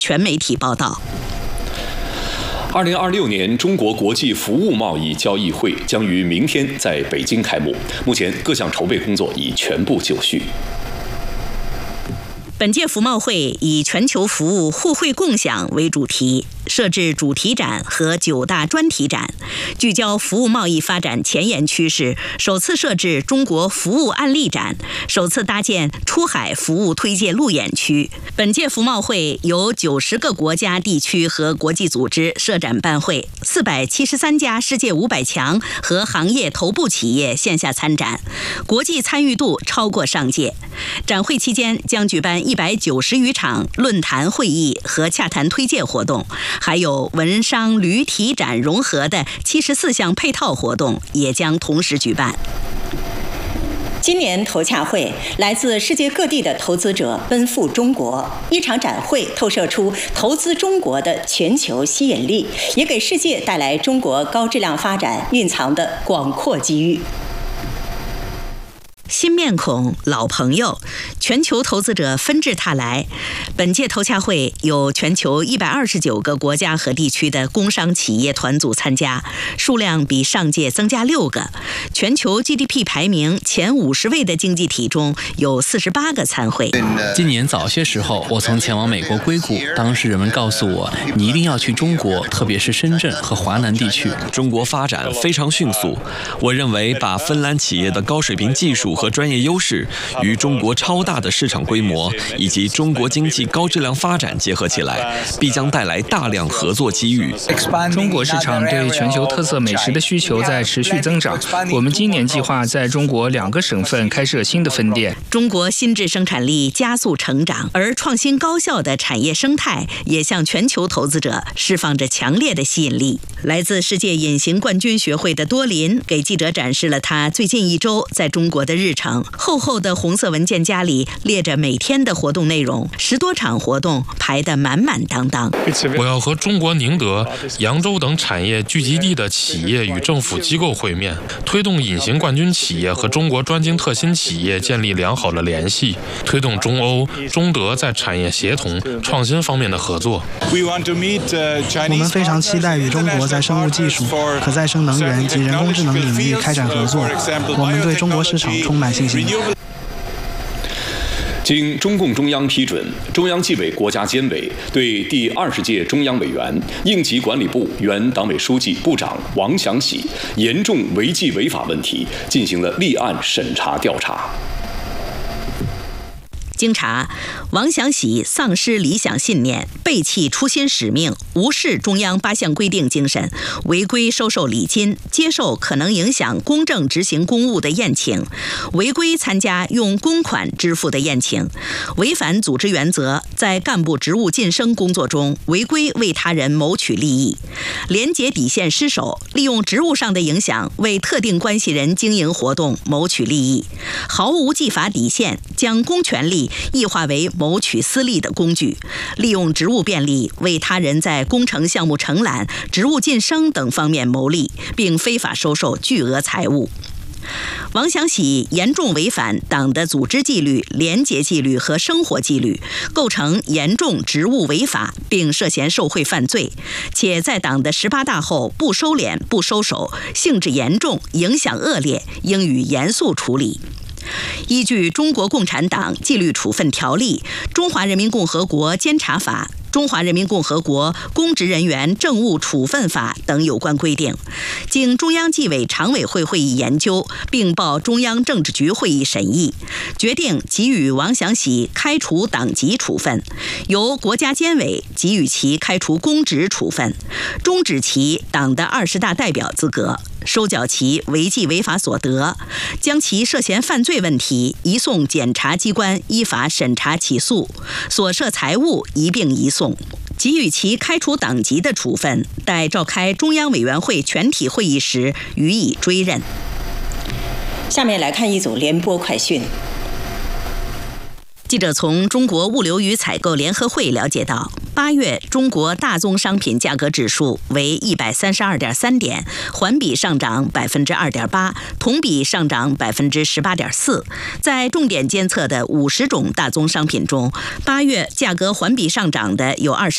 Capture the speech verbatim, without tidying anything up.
全媒体报道。 二零二六年中国国际服务贸易交易会将于明天在北京开幕，目前各项筹备工作已全部就绪。 本届服贸会以全球服务互惠共享为主题，设置主题展和九大专题展，聚焦服务贸易发展前沿趋势，首次设置中国服务案例展，首次搭建出海服务推介路演区。本届服贸会由九十个国家、地区和国际组织设展办会，四百七十三家世界五百强和行业头部企业线下参展，国际参与度超过上届。展会期间将举办一百九十余场论坛会议和洽谈推介活动，还有文商旅体展融合的七十四项配套活动也将同时举办。 今年投洽会，来自世界各地的投资者奔赴中国，一场展会透射出投资中国的全球吸引力，也给世界带来中国高质量发展蕴藏的广阔机遇。 新面孔、老朋友，全球投资者纷至沓来。本届投洽会有全球一百二十九个国家和地区的工商企业团组参加，数量比上届增加六个。全球 G D P 排名前五十位的经济体中有四十八个参会。 今年早些时候，我曾前往美国硅谷，当时人们告诉我，你一定要去中国，特别是深圳和华南地区。 中国发展非常迅速，我认为把芬兰企业的高水平技术和专业优势与中国超大的市场规模以及中国经济高质量发展结合起来，必将带来大量合作机遇。 中国市场对全球特色美食的需求在持续增长，我们今年计划在中国两个省份开设新的分店。 中国新质生产力加速成长，而创新高效的产业生态也向全球投资者释放着强烈的吸引力。来自世界隐形冠军学会的多林给记者展示了他最近一周在中国的日程。厚厚的红色文件夹里列着每天的活动内容，十多场活动排得满满当当。 我要和中国宁德、扬州等产业聚集地的企业与政府机构会面，推动隐形冠军企业和中国专精特新企业建立良好的联系，推动中欧、中德在产业协同、创新方面的合作。 我们非常期待与中国在生物技术、可再生能源及人工智能领域开展合作。我们对中国市场充满信心。 经中共中央批准，中央纪委国家监委对第二十届中央委员、应急管理部原党委书记、部长王祥喜严重违纪违法问题进行了立案审查调查。 经查，王祥喜丧失理想信念，背弃初心使命，无视中央八项规定精神，违规收受礼金，接受可能影响公正执行公务的宴请，违规参加用公款支付的宴请，违反组织原则，在干部职务晋升工作中违规为他人谋取利益，廉洁底线失守，利用职务上的影响为特定关系人经营活动谋取利益，毫无纪法底线，将公权力异化为谋取私利的工具，利用职务便利为他人在工程项目承揽、职务晋升等方面牟利，并非法收受巨额财物。王祥喜严重违反党的组织纪律、廉洁纪律和生活纪律，构成严重职务违法，并涉嫌受贿犯罪，且在党的十八大后不收敛、不收手，性质严重，影响恶劣，应予严肃处理。依据《中国共产党纪律处分条例》、《中华人民共和国监察法》、《中华人民共和国公职人员政务处分法》等有关规定，经中央纪委常委会会议研究，并报中央政治局会议审议，决定给予王祥喜开除党籍处分，由国家监委给予其开除公职处分，终止其党的二十大代表资格，收缴其违纪违法所得，将其涉嫌犯罪问题移送检察机关依法审查起诉，所涉财物一并移送，给予其开除党籍的处分，待召开中央委员会全体会议时予以追认。 下面来看一组联播快讯。 记者从中国物流与采购联合会了解到，八月中国大宗商品价格指数为一百三十二点三点，环比上涨百分之二点八，同比上涨百分之十八点四。在重点监测的五十种大宗商品中，八月价格环比上涨的有二十